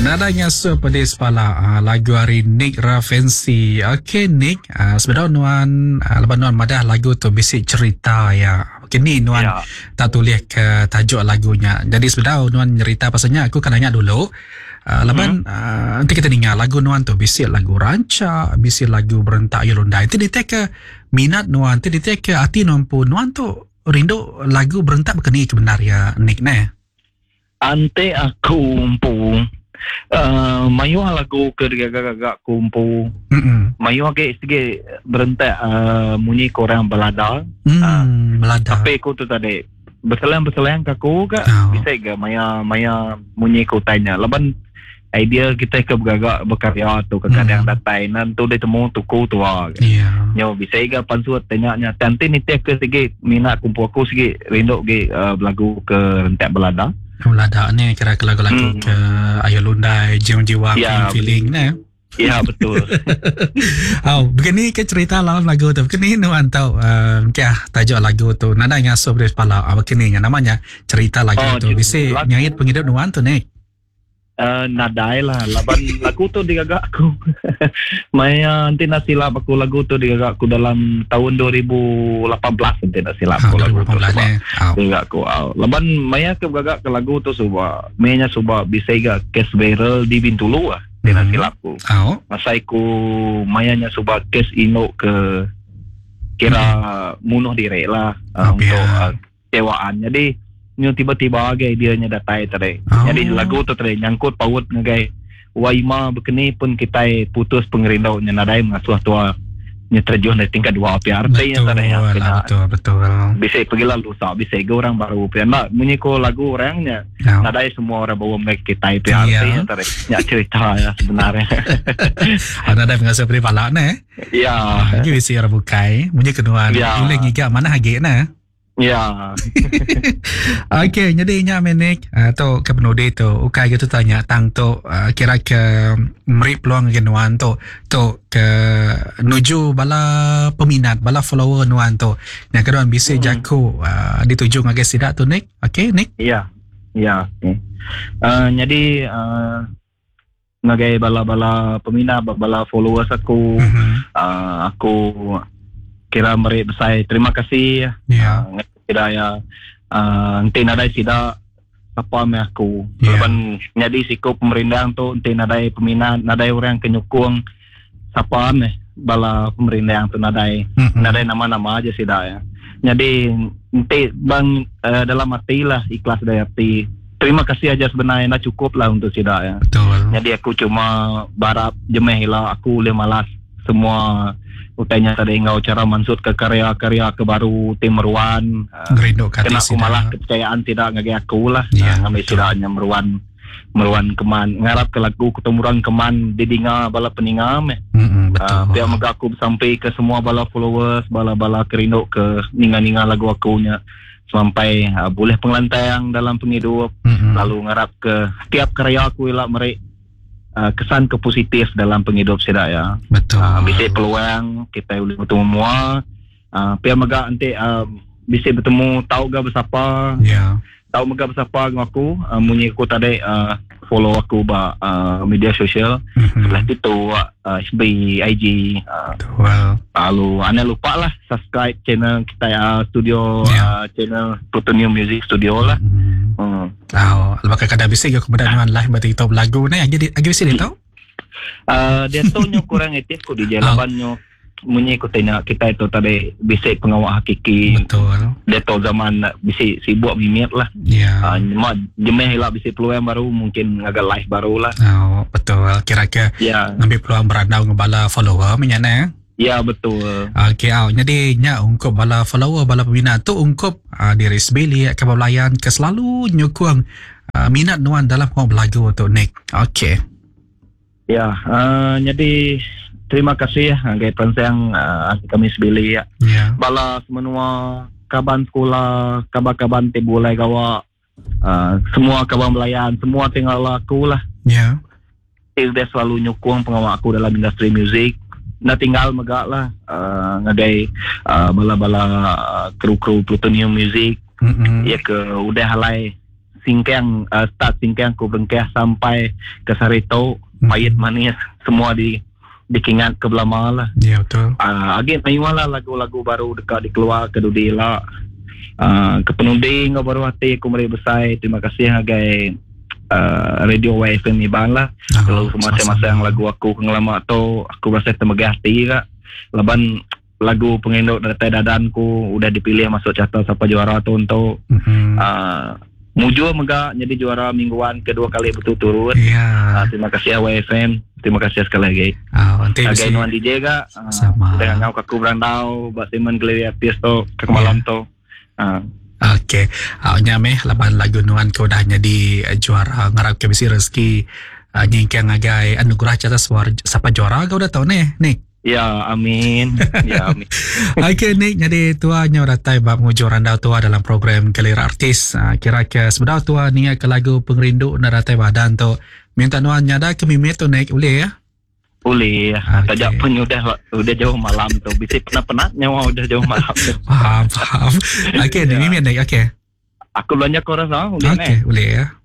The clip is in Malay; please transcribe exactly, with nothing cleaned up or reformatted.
nadanya so pedis pala uh, lagu hari Nick Ravensi. Okay Nick, uh, sebenarnya nuan uh, lepas nuan madah lagu tu bisik cerita ya. Okay ni nuan ya. Tak tulis ke tajuk lagunya. Jadi sebenarnya nuan cerita pasalnya aku kan nanya dulu. Uh, lepas hmm. uh, nanti kita dengar lagu nuan tu bisik lagu rancak, bisik lagu berentak Yolunda. Nanti dia ke minat nuan, nanti dia ke hati nuan pun nuan tu rindu lagu berentak begini sebenarnya Nick ne. Ante aku umpu uh, mayu lagu ke gagak-gagak kumpu mm-hmm. mayu ke sige berentak uh, munyi korang belada mm, uh, belada tapi aku tu tadi berselang-berselang aku ke oh. bisa ke maya maya munyi ku tanya leban idea kita ke gagak berkarya tu kadang-kadang mm. datai nan tu dia temu tuku tu ah yeah. Nyo bisa ke pansuat tanya-nya nanti ni tek ke sige minat kumpu aku sige rindu ke uh, lagu ke rentak belada Belada ni kira lagu-lagu hmm. ke Ayolunda, Jiwa-Jiwa, ya, Feeling ni. Ya, betul. Oh, begini ke cerita dalam lagu tu. Begini nuan tahu uh, kya tajuk lagu tu. Nada yang so beres pala. Ah, begini namanya cerita lagu oh, tu. Bisa nyait penghidup nuan tu ni. Uh, nadai lah. Laban lagu tu digagak aku. Maya nanti nak silap aku lagu tu digagak aku dalam tahun dua ribu lapan belas nanti nak silap aku lagu tu. Digagak aku. Laban Maya ke gagak ke lagu tu subah. Maya subah bisa gak case viral di Bintulu lah. Nanti nak silap aku. Masa aku Maya nya subah case ino ke kira munuh diri lah uh, untuk uh, kewaan. Jadi nyo tiba-tiba agak dia nya datai tadi. Oh. Jadi lagu tu tadi nyangkut paut ngagai waima bekeni pun kita putus pengerindau nya nadai mengasuh tua nya terjun dari tingkat dua api artinya tadi yang kena. Betul betul. Bisa pergi lalu sah bisa ke orang baru pian mak bunyi ko lagu orangnya. Oh. Nadai semua orang bawa mic kita api artinya tadi. Nya cerita ya sebenarnya. Ada ada mengasuh pri pala ne. Ya. Lagi bisa orang bukai bunyi kedua. Ya. Boleh ngigak mana hage na. Ya. Okay, jadi nya menik uh, tu ke penudi tu ukai gitu tanya tang tu uh, kira ke meri peluang genuan tu tu ke nuju bala peminat bala follower nuan tu. Yang kedua bisa hmm. jaku uh, dituju ngage sidak tu Nick. Okay, Nick? Ya. Ya, okay. Uh, jadi uh, ngage bala-bala peminat bala followers aku mm-hmm. uh, aku kira meri besar terima kasih ya uh, kira ya uh, nanti nadai sida apa me aku yeah. Leban jadi sikap pemerintah tu nanti nadai peminat nadai orang kenyukung siapa me bala pemerintah tu nadai mm-hmm. nadai nama-nama aja sida ya jadi nanti bang uh, dalam hati lah ikhlas dari hati terima kasih aja sebenarnya nah cukup lah untuk sida ya. Betul. Jadi aku cuma barap jemehila aku le malas semua utanya tadi engau cara mansut ke karya-karya ke baru tim Meruan uh, kena aku malah kepercayaan tidak ngage aku lah yeah, ngambil sidaknya Meruan Meruan keman ngarap ke lagu ketemuran keman didinga bala peninga me mm-hmm, betul uh, biar mega aku sampai ke semua bala followers bala-bala kerindu ke ninga-ninga lagu aku nya sampai uh, boleh penglantang dalam penghidup mm-hmm. lalu ngarap ke setiap karya aku ilah mereka Uh, kesan ke positif dalam penghidup sedak ya. Betul. Uh, bisa peluang kita boleh bertemu semua. Uh, Pihak mega nanti uh, bisa bertemu tahu gak bersapa. Ya. Yeah. Tahu mega bersapa dengan aku. Uh, Munyi aku tadi uh, follow aku ba uh, media sosial. Mm-hmm. Setelah itu uh, F B I G. Uh, well. Lalu anda lupa lah subscribe channel kita ya uh, studio yeah. uh, channel Plutonium Music Studio lah. Mm-hmm. Hmm. Oh, lepas kada bisa ke kemudian live berarti tahu lagu ni agi agi bisa dia tahu? Uh, dia tahu nyo kurang etik ko di jalaban nyo munyi ko tanya kita itu tadi bisa pengawal hakiki. Betul. Dia tahu zaman bisa sibuk mimit lah. Ya. Yeah. Uh, jemeh lah bisa peluang baru mungkin agak live baru lah. Oh, betul. Kira-kira yeah. Ngambil peluang berandau ngebala follower menyana. Ya betul. Okay, oh, jadi nya ungkup bala follower bala peminat tu ungkup uh, diri sebeli ke belayan ke selalu nyukung uh, minat nuan dalam kau belagu tu Nick. Okay. Ya, uh, jadi terima kasih ya gay pensang uh, kami sebeli ya. Yeah. Bala semua kaban sekolah, kaban-kaban tibulai gawa uh, semua kaban belayan, semua tinggal aku lah. Ya. Yeah. Dia selalu nyukung pengawal aku dalam industri musik. Na tinggal megak lah uh, ngagai uh, bala-bala uh, kru-kru Plutonium Music mm-hmm. ya ke udah halai singkang uh, start singkang ku bengkeh sampai ke Sarito, Hmm. pahit manis semua di dikingat ke Belama lah. Ya, betul. Uh, agak mayuala lagu-lagu baru dekat dikeluar ke Dudila. Uh, ke penuding ke baru hati aku mari besar. Terima kasih agai uh, Radio Y F M Ibang lah. Ah, Kalau semasa-masa yang lagu aku kengelama tu aku rasa termegah hati kak. Laban lagu pengendok dari dadanku udah dipilih masuk carta siapa juara tu untuk Mhm. uh, mujur megak jadi juara mingguan kedua kali berturut-turut. Ya. Uh, terima kasih Y F M. Terima kasih sekali lagi. Ah, nanti Agai bisa nuan D J kak. Uh, sama. dengan ngau kaku berandau buat teman geleri artis tu ke malam tu. Uh, Okey, uh, nyame laban lagu nuan ko dah jadi uh, juara ngarap ke bisi rezeki uh, nyingkang agai anugerah catas war siapa juara kau dah tahu nih, Nick. ya amin. ya amin. Okey, Nick, jadi tuanya ratai bab ngujuran dah tua dalam program Galera Artis. Uh, kira ke sebenarnya tua ni ke lagu pengrindu na ratai badan tu. Minta nuan nyada ke mimit tu Nick boleh ya? Boleh. Okey. Tajak pun udah udah jauh malam tu. Bisa penat-penat nyawa udah jauh malam tu. Faham, faham. Okey, ni Ya. mimit Nick. Okey. Aku belanja kau rasa boleh Okey, ni. boleh ya.